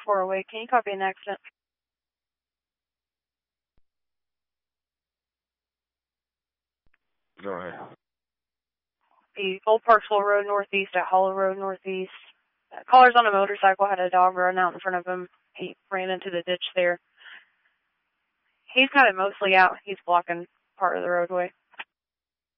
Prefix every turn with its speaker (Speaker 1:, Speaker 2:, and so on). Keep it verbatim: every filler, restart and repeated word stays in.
Speaker 1: four oh eight. Can you copy an accident?
Speaker 2: Go ahead.
Speaker 1: The Old Parksville Road Northeast at Hollow Road Northeast. Uh, caller's on a motorcycle, had a dog run out in front of him. He ran into the ditch there. He's got it mostly out. He's blocking part of the roadway.